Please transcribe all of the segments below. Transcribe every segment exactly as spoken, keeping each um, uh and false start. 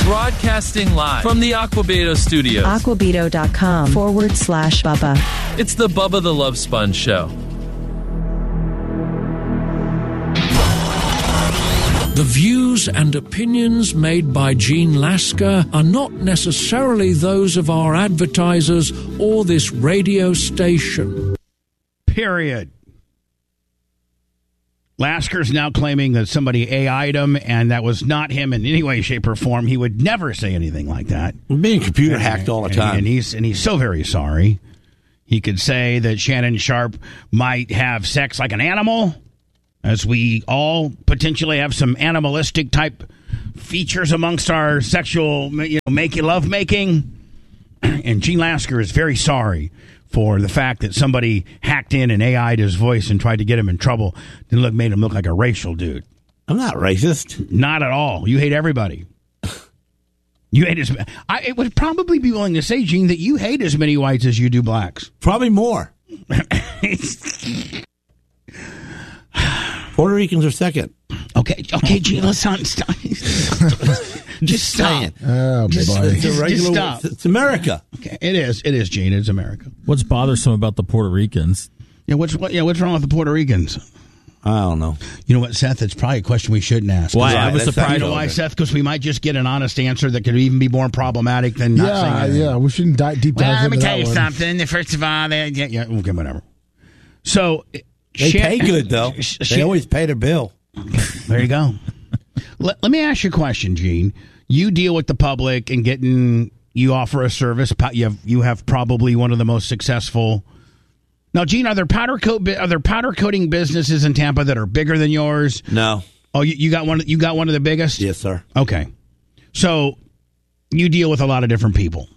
Broadcasting live from the Aquabeto studios. Aquabeto.com forward slash Bubba. It's the Bubba the Love Sponge Show. The views and opinions made by Gene Lasker are not necessarily those of our advertisers or this radio station. Period. Lasker's now claiming that somebody A I'd him, and that was not him in any way, shape, or form. He would never say anything like that. I'm being computer hacked all the time. And, and he's and he's so very sorry. He could say that Shannon Sharpe might have sex like an animal, as we all potentially have some animalistic type features amongst our sexual, you know, make love making. And Gene Lasker is very sorry for the fact that somebody hacked in and A I'd his voice and tried to get him in trouble and look made him look like a racial dude. I'm not racist. Not at all. You hate everybody. You hate as I it would probably be willing to say, Gene, that you hate as many whites as you do blacks. Probably more. Puerto Ricans are second. Okay, okay, Gene, let's not stop. Just stop. Oh, just, boy. just, just regular, stop. It's America. Okay, it is. It is, Gene. It's America. What's bothersome about the Puerto Ricans? Yeah, what's what? Yeah, what's wrong with the Puerto Ricans? I don't know. You know what, Seth? It's probably a question we shouldn't ask. Why? Right, I was surprised. You know why, Seth? Because we might just get an honest answer that could even be more problematic than not saying Yeah, anything. yeah. We shouldn't dive, deep dive Well, let me into tell that you one. something. First of all, they, yeah, yeah, okay, whatever. So They Shan- pay good, though. Sh- They Shan- always pay their bill. There you go. let, let me ask you a question, Gene. You deal with the public and getting, you offer a service. You have, you have probably one of the most successful. Now, Gene, are there powder coat are there powder coating businesses in Tampa that are bigger than yours? No. Oh, you, you got one. You got one of the biggest. Yes, sir. Okay, so you deal with a lot of different people.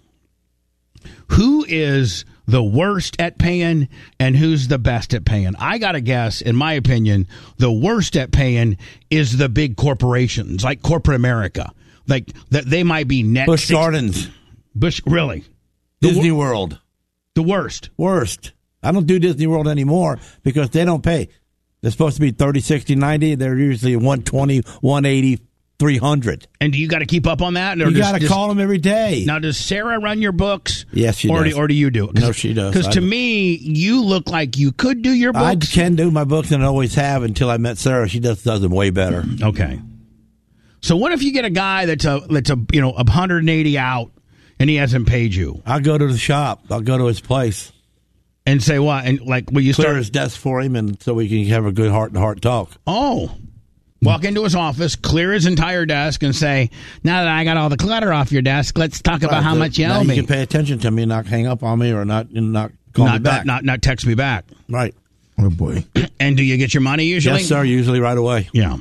Who is the worst at paying and who's the best at paying? I got to guess, in my opinion, the worst at paying is the big corporations, like corporate America. Like that, they might be net. Busch six, Gardens. Bush, really? The Disney wor- World. The worst. Worst. I don't do Disney World anymore because they don't pay. They're supposed to be thirty, sixty, ninety. They're usually one twenty, one eighty, three hundred. And do you got to keep up on that? Or You does- got to does- call them every day. Now, does Sarah run your books? Yes, she or does. Do, or do you do it? No, she does. Because I to do. me, you look like you could do your I books. can do my books and I always have until I met Sarah. She just does them way better. Okay. So what if you get a guy that's a that's a you know one hundred eighty out and he hasn't paid you I'll go to the shop. I'll go to his place. and say what and like will you Clear start his desk for him and so we can have a good heart-to-heart talk. oh walk into his office, clear his entire desk, and say, now that I got all the clutter off your desk, let's talk about Right, how so much you now owe you me. can pay attention to me and not hang up on me or not and not call not, me back. not not not text me back. Right. Oh, boy. And do you get your money usually? Yes, sir. Usually right away. Yeah.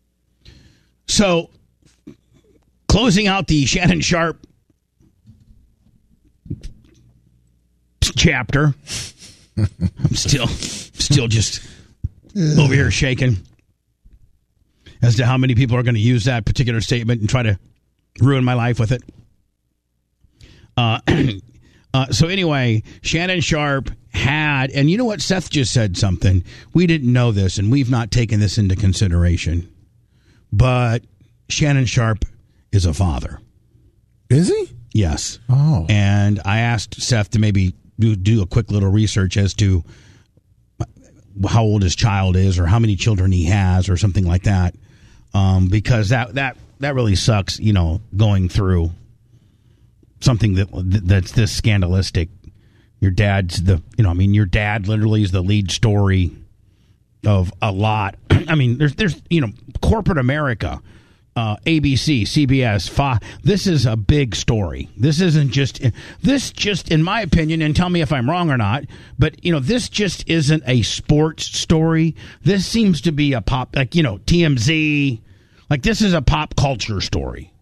So, closing out the Shannon Sharpe chapter, I'm still, still just over here shaking as to how many people are going to use that particular statement and try to ruin my life with it. Uh, uh, so anyway, Shannon Sharpe had, and you know what? Seth just said something. We didn't know this, and we've not taken this into consideration. But Shannon Sharpe is a father. Is he? Yes. Oh. And I asked Seth to maybe do, do a quick little research as to how old his child is or how many children he has or something like that. Um, because that, that, that really sucks, you know, going through something that that's this scandalistic. Your dad's the, you know, I mean, your dad literally is the lead story of a lot. I mean, there's, there's, you know, corporate America, uh, A B C, C B S, Fox. This is a big story. This isn't just, this just, in my opinion, and tell me if I'm wrong or not, but, you know, this just isn't a sports story. This seems to be a pop, like, you know, T M Z. Like, this is a pop culture story.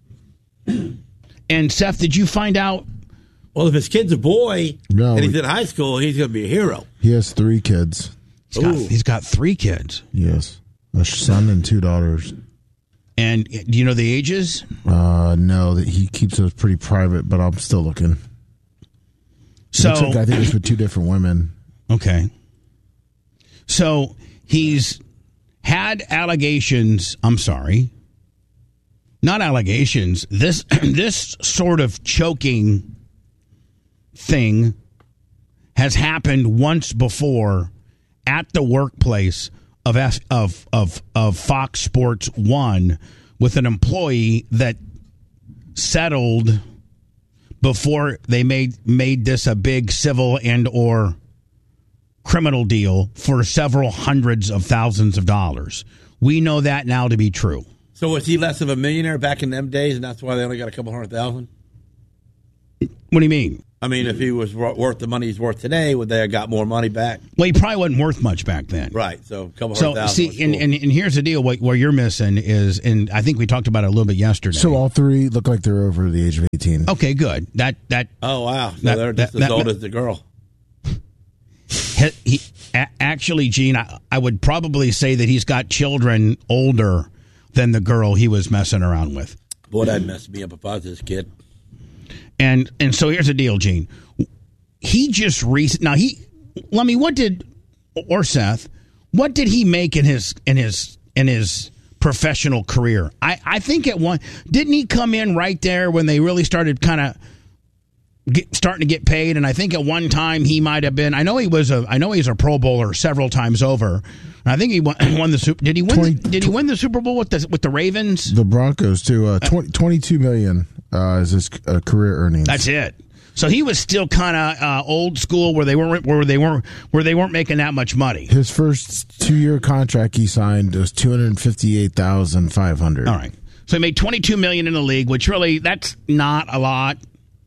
And, Seth, did you find out? Well, if his kid's a boy No. and he's in high school, he's going to be a hero. He has three kids. He's got, he's got three kids. Yes. A son and two daughters. And do you know the ages? Uh, no, that he keeps it pretty private, but I'm still looking. So Looks like I think it's with two different women. Okay. So he's had allegations. I'm sorry. not allegations. This this sort of choking thing has happened once before at the workplace of F, of of of Fox Sports One with an employee that settled before they made made this a big civil and or criminal deal for several hundreds of thousands of dollars. We know that now to be true. So was he less of a millionaire back in them days, and that's why they only got a couple hundred thousand? What do you mean? I mean, if he was worth the money he's worth today, would they have got more money back? Well, he probably wasn't worth much back then. Right, so a couple so, hundred thousand. See, was and, cool. and, and here's the deal. What, what you're missing is, and I think we talked about it a little bit yesterday. So all three look like they're over the age of eighteen. Okay, good. That that. Oh, wow. So that, they're just that, as that, old that, as the girl. He, he, a, actually, Gene, I, I would probably say that he's got children older than the girl he was messing around with. Boy, that messed me up if I was this kid. And and so here's the deal, Gene. He just recent now he let me what did or Seth what did he make in his in his in his professional career? I, I think at one didn't he come in right there when they really started kind of get, starting to get paid? And I think at one time he might have been. I know he was a I know he's a Pro Bowler several times over. And I think he won, won the Super. Did he win? twenty, the, did he win the Super Bowl with the with the Ravens? The Broncos too. Uh, twenty, twenty-two million uh, is his uh, career earnings. That's it. So he was still kind of uh, old school, where they weren't where they weren't where they weren't making that much money. His first two-year contract he signed was two hundred fifty-eight thousand five hundred. All right, so he made twenty-two million in the league, which really that's not a lot.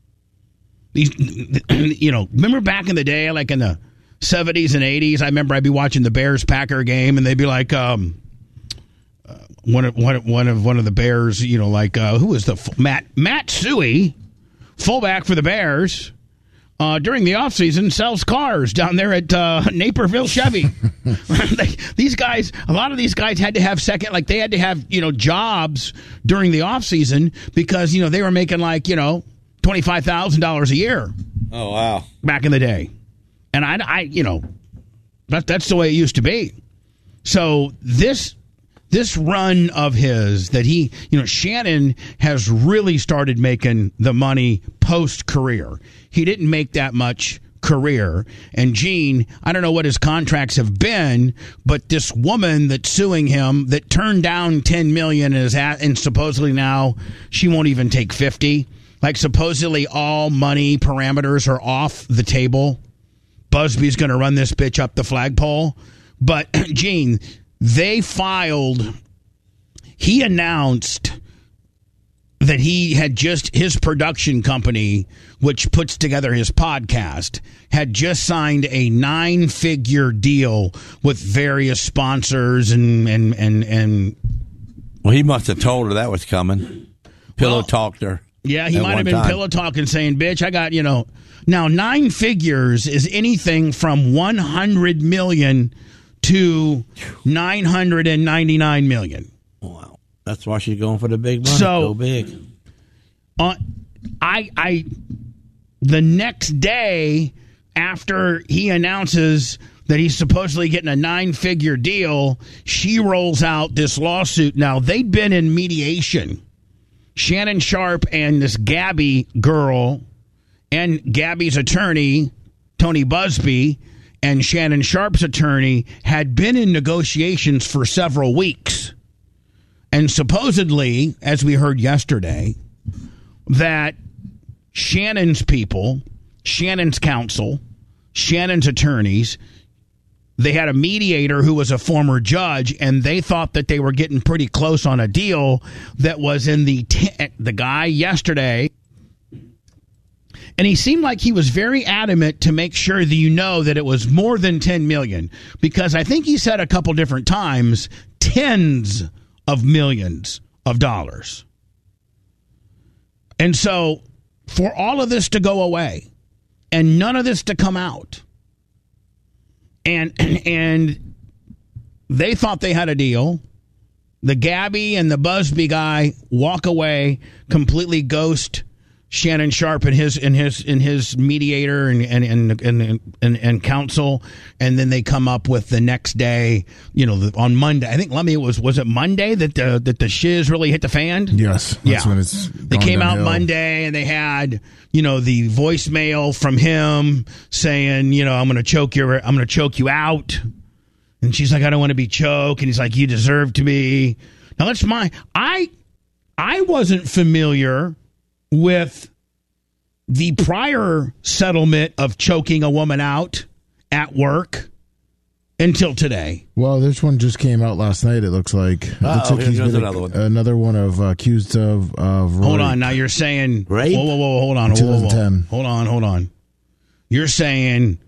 These, you know, remember back in the day, like in the seventies and eighties, I remember I'd be watching the Bears Packer game, and they'd be like, um, uh, one of one of one of one of the Bears, you know, like uh, who was the Matt Matt Suey. Fullback for the Bears uh, during the offseason sells cars down there at uh, Naperville Chevy. they, these guys, a lot of these guys had to have second, like they had to have, you know, jobs during the offseason because, you know, they were making like, you know, twenty-five thousand dollars a year. Oh, wow. Back in the day. And I, I you know, that, that's the way it used to be. So this... This run of his that he, you know, Shannon has really started making the money post-career. He didn't make that much career. And Gene, I don't know what his contracts have been, but this woman that's suing him that turned down ten million dollars is at, and supposedly now she won't even take fifty. Like supposedly all money parameters are off the table. Busby's going to run this bitch up the flagpole. But Gene, they filed, he announced that he had just, his production company, which puts together his podcast, had just signed a nine-figure deal with various sponsors and, and, and, and well, he must have told her that was coming. Pillow well, talked her. Yeah, he might have been time. pillow talking, saying, bitch, I got, you know. Now, nine figures is anything from one hundred million dollars to nine hundred ninety-nine million dollars. Wow. That's why she's going for the big money. So, so big. Uh, I, I, the next day after he announces that he's supposedly getting a nine-figure deal, she rolls out this lawsuit. Now, they'd been in mediation. Shannon Sharpe and this Gabby girl and Gabby's attorney, Tony Busby, and Shannon Sharpe's attorney had been in negotiations for several weeks. And supposedly, as we heard yesterday, that Shannon's people, Shannon's counsel, Shannon's attorneys, they had a mediator who was a former judge, and they thought that they were getting pretty close on a deal that was in the t- the guy yesterday. And he seemed like he was very adamant to make sure that you know that it was more than ten million dollars, because I think he said a couple different times tens of millions of dollars. And so for all of this to go away and none of this to come out, and and they thought they had a deal, the Gabby and the Busby guy walk away, completely ghost Shannon Sharpe and his and his and his mediator and and and and, and, and counsel, and then they come up with the next day, you know, the, on Monday. I think Lemmy was was it Monday that the that the shiz really hit the fan? Yes, that's yeah. when it's they came downhill. out Monday and they had, you know, the voicemail from him saying, you know, I'm going to choke your I'm going to choke you out, and she's like, I don't want to be choked, and he's like, you deserve to be. Now that's my I I wasn't familiar with the prior settlement of choking a woman out at work until today. Well, this one just came out last night, it looks like. It looks Uh-oh, like here he's goes been another one. Another one of uh, accused of, of rape. Hold on, now you're saying... Rape? Whoa, whoa, whoa, hold on. Whoa, whoa, whoa. twenty ten. Hold on, hold on. You're saying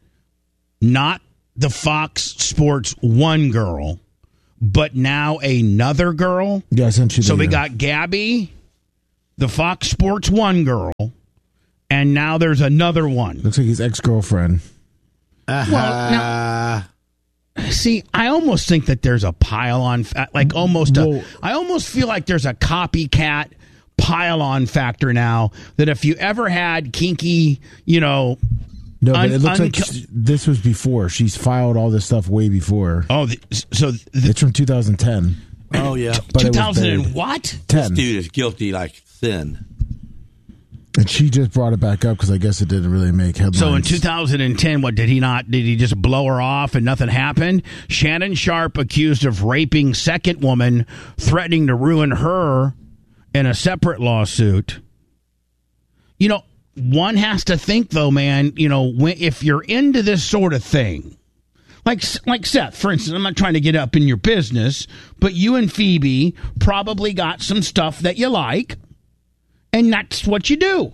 not the Fox Sports one girl, but now another girl? Yeah, I sent you the, So we uh, got Gabby, the Fox Sports one girl, and now there's another one. Looks like his ex-girlfriend. Uh-huh. Well, now, see, I almost think that there's a pile-on, fa- like almost a, Well- I almost feel like there's a copycat pile-on factor now, that if you ever had kinky, you know... No, but un- it looks like unco- sh- this was before. She's filed all this stuff way before. Oh, the, so the It's from two thousand ten. Oh, yeah. But it was two thousand and buried. what? This ten. dude is guilty like sin. And she just brought it back up because I guess it didn't really make headlines. So in two thousand ten, what did he not? Did he just blow her off and nothing happened? Shannon Sharpe accused of raping second woman, threatening to ruin her in a separate lawsuit. You know, one has to think though, man. You know, when, if you're into this sort of thing, like like Seth, for instance, I'm not trying to get up in your business, but you and Phoebe probably got some stuff that you like, and that's what you do.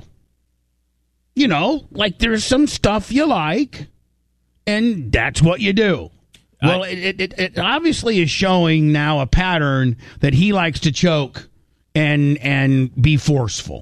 You know, like there's some stuff you like, and that's what you do. Well, it, it, it, it obviously is showing now a pattern that he likes to choke and and be forceful.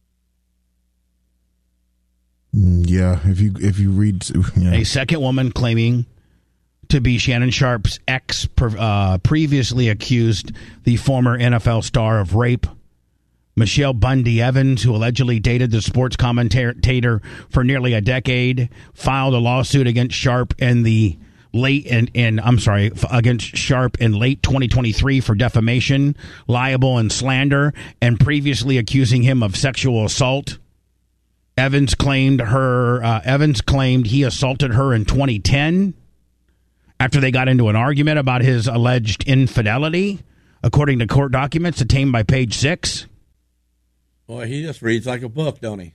Mm, yeah, if you if you read, yeah. A second woman claiming to be Shannon Sharpe's ex, uh, previously accused the former N F L star of rape. Michelle Bundy Evans, who allegedly dated the sports commentator for nearly a decade, filed a lawsuit against Sharpe in the late and and I'm sorry against Sharpe in late twenty twenty-three for defamation, libel, and slander, and previously accusing him of sexual assault. Evans claimed her. Uh, Evans claimed he assaulted her in twenty ten after they got into an argument about his alleged infidelity, according to court documents obtained by Page Six. Boy, he just reads like a book, don't he?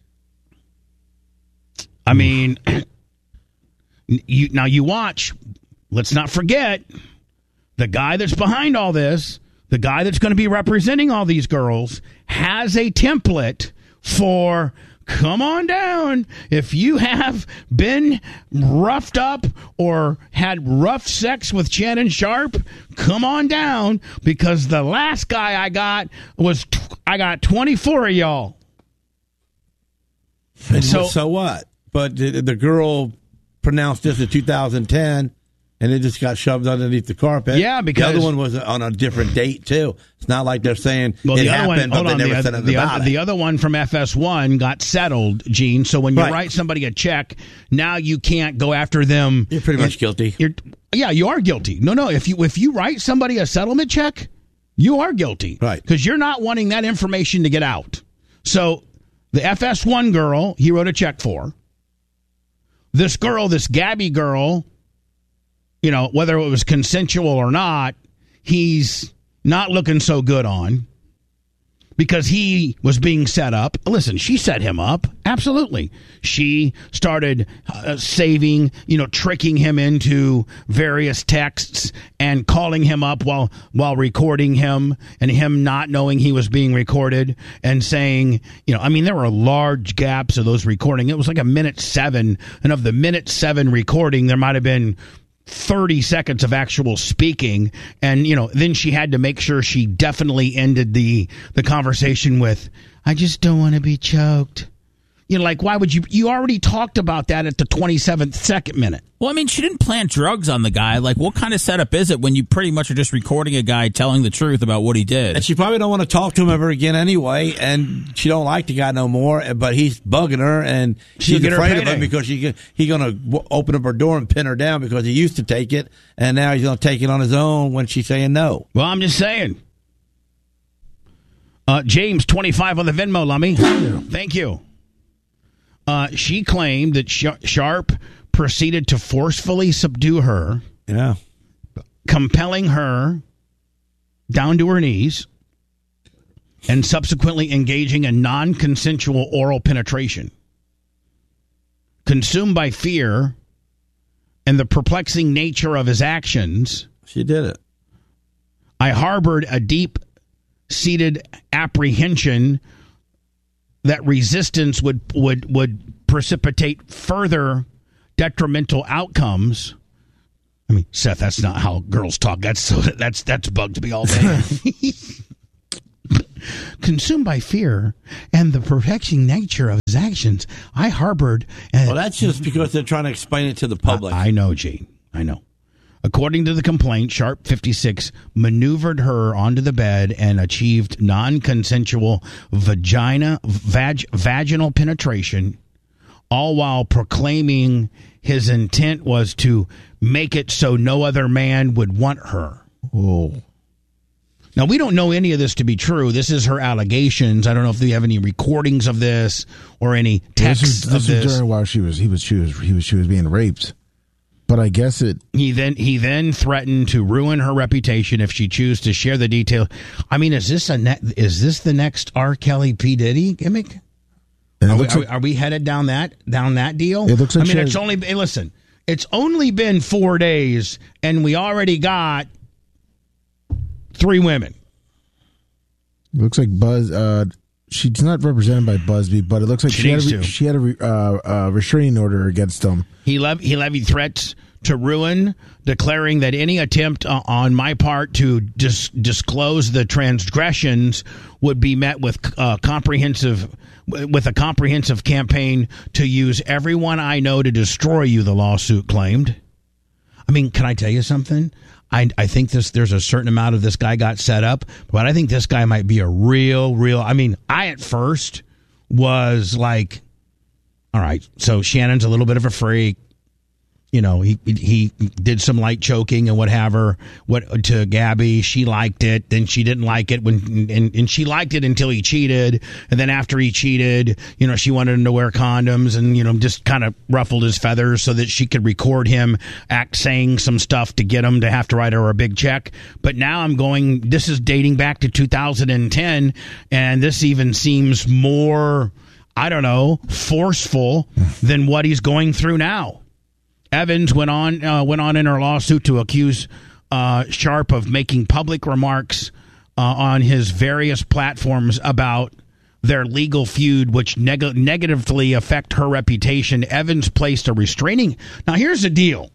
I mean, you now you watch. Let's not forget the guy that's behind all this, the guy that's going to be representing all these girls, has a template for. Come on down. If you have been roughed up or had rough sex with Shannon Sharpe, come on down, because the last guy I got was t- I got twenty-four of y'all. And so- so, so what? But the, the girl pronounced this in two thousand ten, and it just got shoved underneath the carpet. Yeah, because- the other one was on a different date too. It's not like they're saying Well, it the other happened, one, hold but on, they never the, said other, anything the, about other, it. the other one from F S one got settled, Gene. So when you Right. write somebody a check, now you can't go after them. You're pretty much guilty. You're, yeah, you are guilty. No, no. If you if you write somebody a settlement check, you are guilty, Right? Because you're not wanting that information to get out. So the F S one girl, he wrote a check for. This girl, this Gabby girl, you know, whether it was consensual or not, he's not looking so good on, because he was being set up. Listen, she set him up. Absolutely. She started uh, saving, you know, tricking him into various texts and calling him up while while recording him, and him not knowing he was being recorded, and saying, you know, I mean, there were large gaps of those recording. It was like a minute seven, and of the minute seven recording, there might have been thirty seconds of actual speaking. And, you know, then she had to make sure she definitely ended the the conversation with, I just don't want to be choked. You know, like, why would you? You already talked about that at the twenty-seventh second minute. Well, I mean, she didn't plant drugs on the guy. Like, what kind of setup is it when you pretty much are just recording a guy telling the truth about what he did? And she probably don't want to talk to him ever again anyway, and she don't like the guy no more, but he's bugging her, and she's afraid of him because she, he's going to open up her door and pin her down because he used to take it, and now he's going to take it on his own when she's saying no. Well, I'm just saying. Uh, James, twenty-five on the Venmo, Lummy. Thank you. Uh, she claimed that Sharp proceeded to forcefully subdue her, yeah, compelling her down to her knees, and subsequently engaging in non-consensual oral penetration. Consumed by fear and the perplexing nature of his actions, she did it. I harbored a deep-seated apprehension that resistance would would would precipitate further detrimental outcomes. I mean, Seth, that's not how girls talk. That's so that's that's bugged me all day. Consumed by fear and the perplexing nature of his actions, I harbored. Well, that's just because they're trying to explain it to the public. I, I know, Gene. I know. According to the complaint, Sharp fifty-six maneuvered her onto the bed and achieved non-consensual vagina vag, vaginal penetration, all while proclaiming his intent was to make it so no other man would want her. Oh. Now, we don't know any of this to be true. This is her allegations. I don't know if we have any recordings of this or any texts this was, this of this. was during while she was he was she was he was she was being raped. But I guess it. He then he then threatened to ruin her reputation if she chose to share the detail. I mean, is this a ne- is this the next R. Kelly P. Diddy gimmick? And are, we, like, are, we, are we headed down that down that deal? It looks like I mean, she it's has, only hey, listen. It's only been four days, and we already got three women. It looks like Buzz. Uh, she's not represented by Busby, but it looks like She she, had needs a, to. she had a re, uh, uh, restraining order against him. He lev- he levied threats to ruin, declaring that any attempt uh, on my part to dis- disclose the transgressions would be met with uh, comprehensive with a comprehensive campaign to use everyone I know to destroy you, the lawsuit claimed. I mean, can I tell you something? I I think this there's a certain amount of this guy got set up, but I think this guy might be a real, real. I mean, I at first was like, all right, so Shannon's a little bit of a freak. You know, he he did some light choking and whatever. What to Gabby? She liked it. Then she didn't like it when, and, and she liked it until he cheated. And then after he cheated, you know, she wanted him to wear condoms and you know just kind of ruffled his feathers so that she could record him act saying some stuff to get him to have to write her a big check. But now I'm going. This is dating back to two thousand ten, and this even seems more, I don't know, forceful than what he's going through now. Evans went on uh, went on in her lawsuit to accuse uh, Sharp of making public remarks uh, on his various platforms about their legal feud, which neg- negatively affect her reputation. Evans placed a restraining. Now, here's the deal: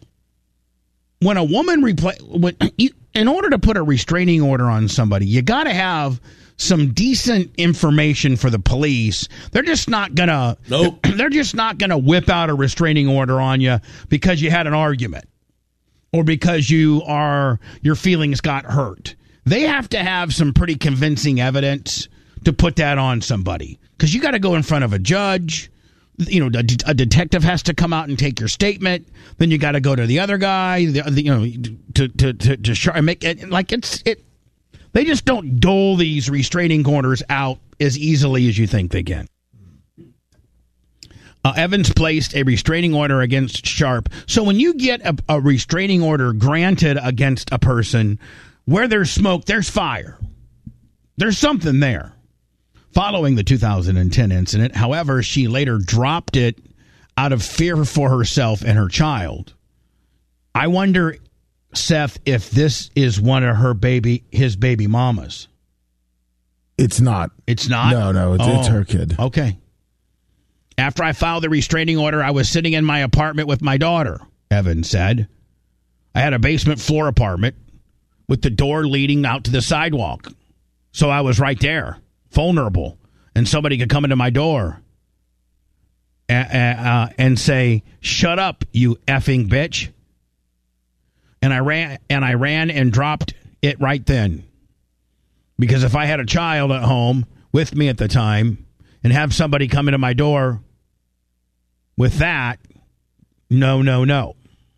when a woman repla- when, in order to put a restraining order on somebody, you got to have some decent information for the police. They're just not gonna. Nope. They're just not gonna whip out a restraining order on you because you had an argument or because you are your feelings got hurt. They have to have some pretty convincing evidence to put that on somebody because you got to go in front of a judge. You know, a, a detective has to come out and take your statement. Then you got to go to the other guy. The, the, you know, to to to, to sh- make it like it's it. They just don't dole these restraining orders out as easily as you think they can. Uh, Evans placed a restraining order against Sharp. So when you get a, a restraining order granted against a person, where there's smoke, there's fire. There's something there. Following the two thousand ten incident, however, she later dropped it out of fear for herself and her child. I wonder, Seth, if this is one of her baby, his baby mamas. It's not. It's not? No, no, it's, oh, it's her kid. Okay. After I filed the restraining order, I was sitting in my apartment with my daughter, Evan said. I had a basement floor apartment with the door leading out to the sidewalk. So I was right there, vulnerable, and somebody could come into my door. uh, uh, and say, "Shut up, you effing bitch." And I ran and I ran and dropped it right then. Because if I had a child at home with me at the time and have somebody come into my door with that, no, no, no.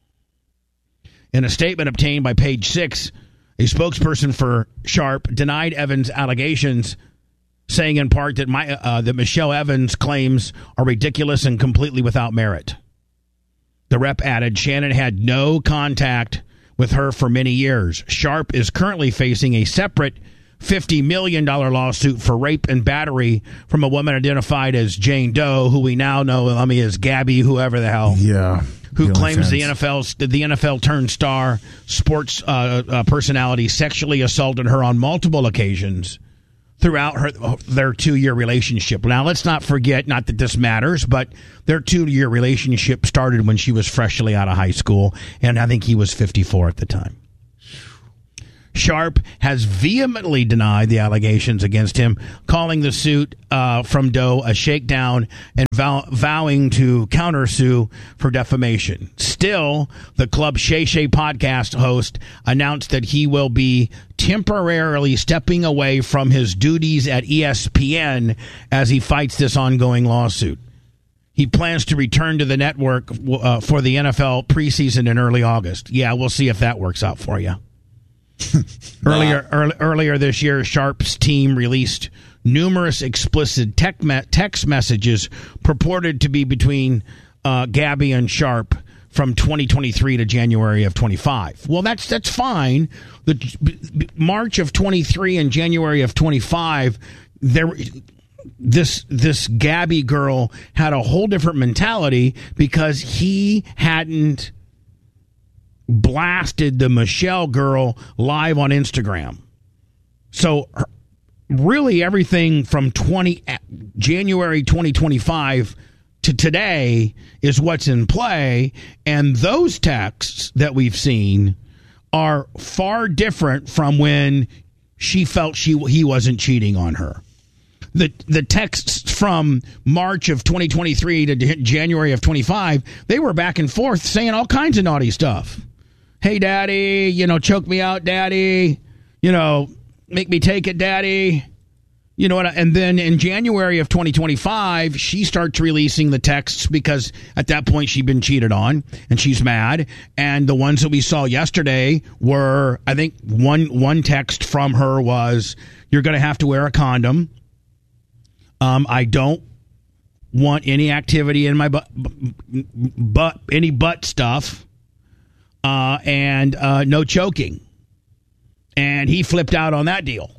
In a statement obtained by Page Six, a spokesperson for Sharp denied Evans' allegations, saying in part that my uh, that Michelle Evans' claims are ridiculous and completely without merit. The rep added Shannon had no contact with her for many years. Sharp is currently facing a separate fifty million dollars lawsuit for rape and battery from a woman identified as Jane Doe, who we now know I mean, as Gabby, whoever the hell. Yeah. Who the claims fans. the N F L's the N F L turned star sports uh, uh, personality sexually assaulted her on multiple occasions throughout her their two-year relationship. Now, let's not forget, not that this matters, but their two-year relationship started when she was freshly out of high school, and I think he was fifty-four at the time. Sharp has vehemently denied the allegations against him, calling the suit uh, from Doe a shakedown and vow- vowing to countersue for defamation. Still, the Club Shay Shay podcast host announced that he will be temporarily stepping away from his duties at E S P N as he fights this ongoing lawsuit. He plans to return to the network uh, for the N F L preseason in early August. Yeah, we'll see if that works out for you. earlier, early, earlier this year, Sharp's team released numerous explicit tech me- text messages purported to be between uh, Gabby and Sharp from twenty twenty-three to January of twenty-five. Well, that's that's fine. The b- b- March of twenty-three and January of twenty-five, there. This this Gabby girl had a whole different mentality because he hadn't blasted the Michelle girl live on Instagram. So really everything from twenty January twenty twenty-five to today is what's in play, and those texts that we've seen are far different from when she felt she he wasn't cheating on her. The the texts from March of twenty twenty-three to January of twenty-five, they were back and forth saying all kinds of naughty stuff. Hey, daddy, you know, choke me out, daddy, you know, make me take it, daddy. You know what? And then in January of twenty twenty-five, she starts releasing the texts because at that point she'd been cheated on and she's mad. And the ones that we saw yesterday were, I think one one text from her was, "You're going to have to wear a condom. Um, I don't want any activity in my butt, but any butt stuff, uh, and uh, no choking." And he flipped out on that deal.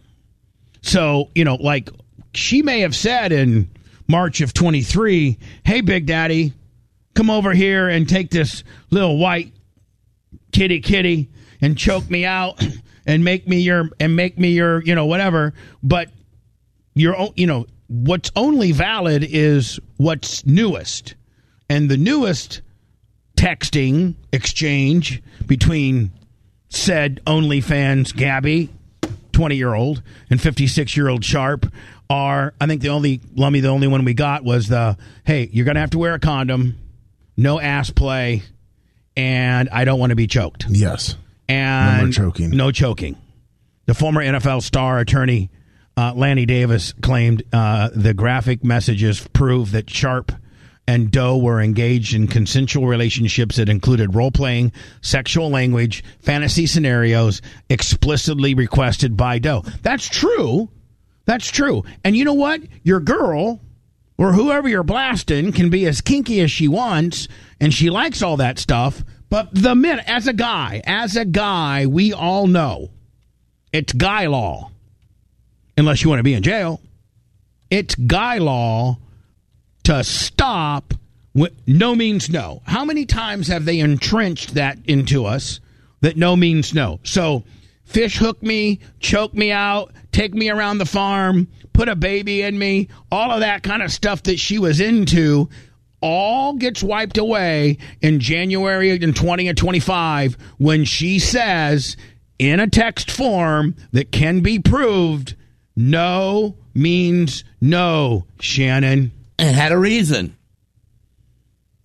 So, you know, like she may have said in March of twenty-three, "Hey, Big Daddy, come over here and take this little white kitty kitty and choke me out and make me your and make me your, you know, whatever." But you're, you know, what's only valid is what's newest. And the newest texting exchange between said OnlyFans Gabby, twenty-year-old, and fifty-six-year-old Sharp are, I think the only, Lummy, the only one we got was the, "Hey, you're going to have to wear a condom, no ass play, and I don't want to be choked." Yes. And no more choking. No choking. The former N F L star attorney Uh, Lanny Davis claimed uh, the graphic messages prove that Sharp and Doe were engaged in consensual relationships that included role-playing, sexual language, fantasy scenarios explicitly requested by Doe. That's true. That's true. And you know what? Your girl, or whoever you're blasting, can be as kinky as she wants, and she likes all that stuff. But the minute, as a guy, as a guy, we all know it's guy law. Unless you want to be in jail, it's guy law to stop. No means no. How many times have they entrenched that into us, that no means no? So fish hook me, choke me out, take me around the farm, put a baby in me, all of that kind of stuff that she was into, all gets wiped away in January in twenty and twenty-five when she says in a text form that can be proved, no means no, Shannon. It had a reason.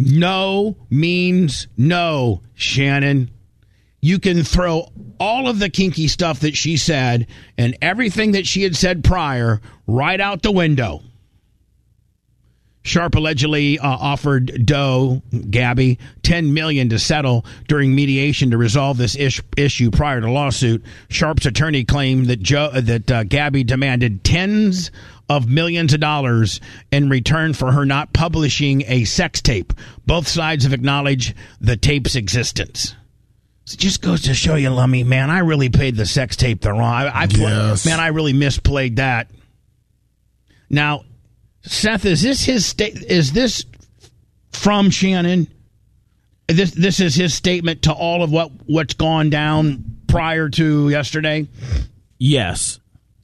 No means no, Shannon. You can throw all of the kinky stuff that she said and everything that she had said prior right out the window. Sharp allegedly uh, offered Doe, Gabby, ten million dollars to settle during mediation to resolve this ish- issue prior to lawsuit. Sharp's attorney claimed that Joe, uh, that uh, Gabby demanded tens of millions of dollars in return for her not publishing a sex tape. Both sides have acknowledged the tape's existence. So it just goes to show you, Lummy, man, I really played the sex tape the wrong. I, I play, yes. Man, I really misplayed that. Now, Seth, is this his state? Is this from Shannon? This this is his statement to all of what what's gone down prior to yesterday? Yes.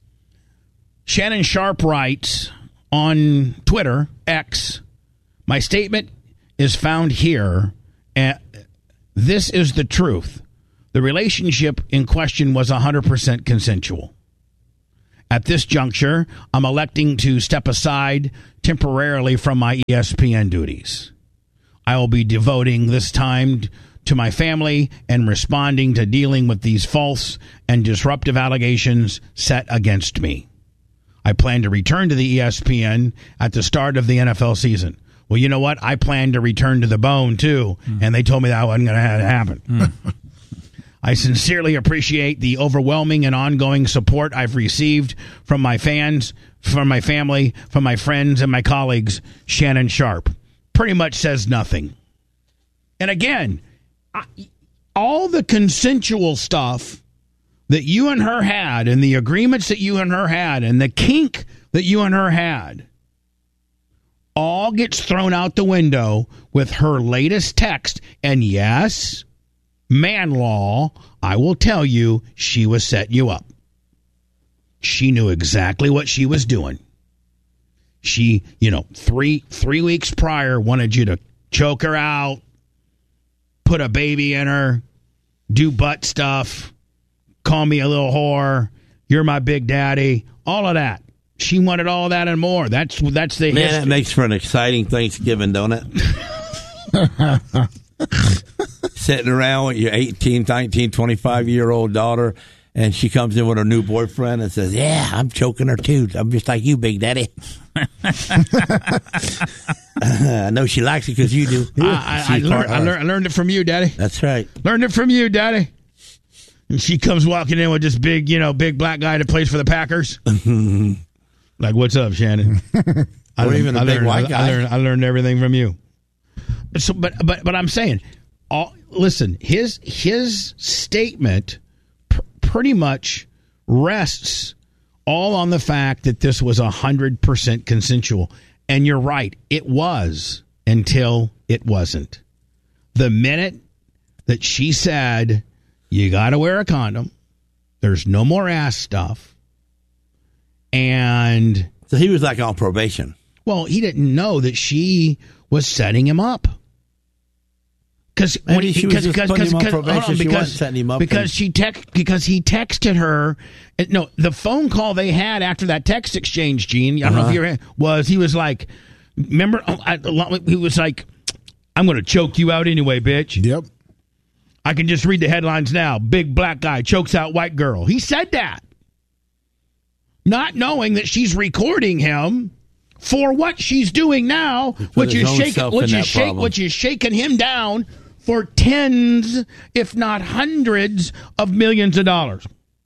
Shannon Sharp writes on Twitter, X, my statement is found here, and this is the truth. The relationship in question was one hundred percent consensual. At this juncture, I'm electing to step aside temporarily from my E S P N duties. I will be devoting this time to my family and responding to dealing with these false and disruptive allegations set against me. I plan to return to the E S P N at the start of the N F L season. Well, you know what? I plan to return to the bone, too, mm. and they told me that wasn't going to happen. Mm. I sincerely appreciate the overwhelming and ongoing support I've received from my fans, from my family, from my friends, and my colleagues. Shannon Sharp pretty much says nothing. And again, I, all the consensual stuff that you and her had and the agreements that you and her had and the kink that you and her had all gets thrown out the window with her latest text. And yes, man law, I will tell you, she was setting you up. She knew exactly what she was doing. She, you know, three three weeks prior wanted you to choke her out, put a baby in her, do butt stuff, call me a little whore, you're my big daddy, all of that. She wanted all that and more. That's that's the Man, history. that makes for an exciting Thanksgiving, don't it? Sitting around with your eighteen, nineteen, twenty-five-year-old daughter, and she comes in with her new boyfriend and says, yeah, I'm choking her too. I'm just like you, Big Daddy. I know she likes it because you do. I, I, I, learned, I, learned, I learned it from you, Daddy. That's right. Learned it from you, Daddy. And she comes walking in with this big, you know, big black guy that plays for the Packers. Like, what's up, Shannon? I or learned, even a I big learned, white I, guy. I learned, I learned everything from you. So, but but but I'm saying, all, listen, his his statement pr- pretty much rests all on the fact that this was one hundred percent consensual. And you're right, it was until it wasn't. The minute that she said, you got to wear a condom, there's no more ass stuff, and... So he was like on probation. Well, he didn't know that she was setting him up. Because when he, she was just putting him on probation, she wasn't setting him up. Because she text, because he texted her. No, the phone call they had after that text exchange, Gene. I don't uh-huh. know if you were, was he was like, remember? I, he was like, "I'm going to choke you out anyway, bitch." Yep. I can just read the headlines now. Big black guy chokes out white girl. He said that, not knowing that she's recording him for what she's doing now, which is shaking, which is shake, which is shaking him down for tens, if not hundreds, of millions of dollars.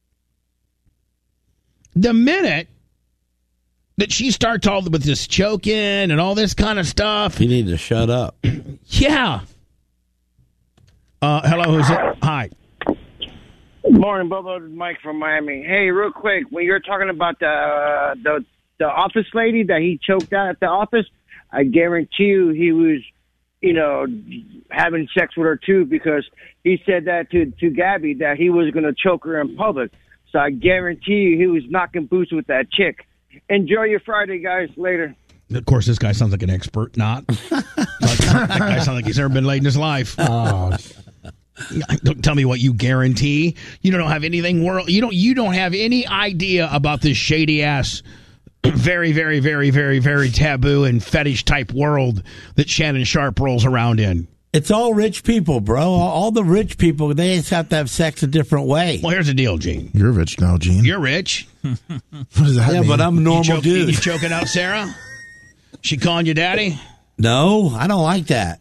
The minute that she starts all with this choking and all this kind of stuff, you need to shut up. Yeah. Uh, hello, who's it? Hi. Good morning, Bubba. This is Mike from Miami. Hey, real quick, when you're talking about the uh, the the office lady that he choked out at the office, I guarantee you he was, you know, having sex with her too, because he said that to, to Gabby that he was going to choke her in public. So I guarantee you he was knocking boots with that chick. Enjoy your Friday, guys. Later. Of course, this guy sounds like an expert. Not. That guy sounds like he's never been laid in his life. Oh. Don't tell me what you guarantee. You don't have anything world. You don't. You don't have any idea about this shady ass very, very, very, very, very taboo and fetish type world that Shannon Sharpe rolls around in. It's all rich people, bro. All the rich people, they just have to have sex a different way. Well, here's the deal, Gene. You're rich now, Gene. You're rich. What does that yeah, mean? but I'm a normal you choke, dude. You choking out Sarah? She calling you daddy? No, I don't like that.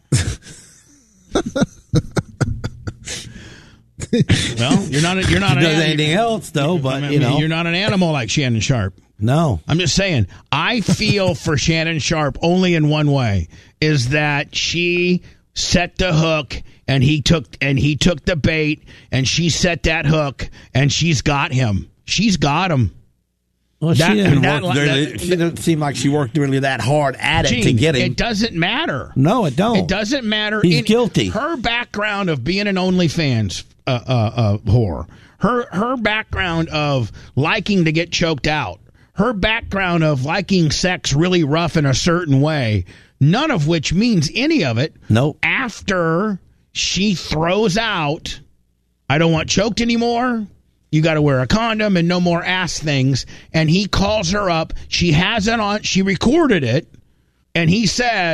Well, you're not. A, you're not She an does anything else, though. But I mean, you know, you're not an animal like Shannon Sharpe. No, I'm just saying. I feel for Shannon Sharpe only in one way: is that she set the hook and he took and he took the bait and she set that hook and she's got him. She's got him. Well, That- she, didn't that- work really, that- she didn't seem like she worked really that hard at it Gene, to get him. It doesn't matter. No, it don't. It doesn't matter. He's In- guilty. Her background of being an OnlyFans uh, uh, uh, whore, her her background of liking to get choked out, her background of liking sex really rough in a certain way, none of which means any of it. Nope. After she throws out, I don't want choked anymore. You got to wear a condom and no more ass things. And he calls her up. She has it on. She recorded it. And he says,